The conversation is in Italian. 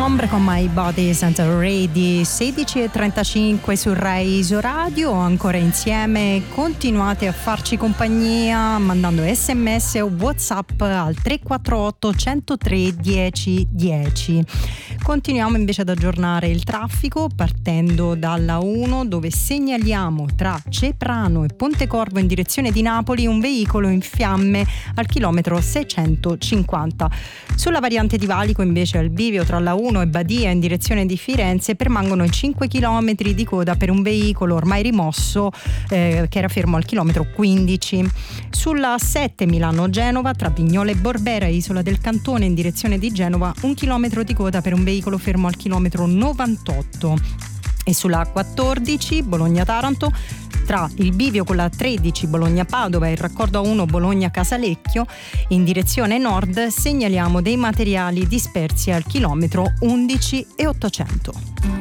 Ombre con My Body Isn't Ready, 16:35 su Rai Isoradio. Ancora insieme, continuate a farci compagnia mandando sms o whatsapp al 348 103 10 10. Continuiamo invece ad aggiornare il traffico partendo dalla 1, dove segnaliamo tra Ceprano e Pontecorvo in direzione di Napoli un veicolo in fiamme al chilometro 650. Sulla variante di Valico invece al bivio tra la 1 e Badia in direzione di Firenze permangono 5 km di coda per un veicolo ormai rimosso che era fermo al chilometro 15. Sulla 7 Milano-Genova tra Vignola e Borbera, Isola del Cantone in direzione di Genova, 1 chilometro di coda per un veicolo fermo al chilometro 98. E sulla 14 Bologna-Taranto tra il bivio con la 13 Bologna-Padova e il raccordo A1 Bologna-Casalecchio in direzione nord segnaliamo dei materiali dispersi al chilometro 11 e 800.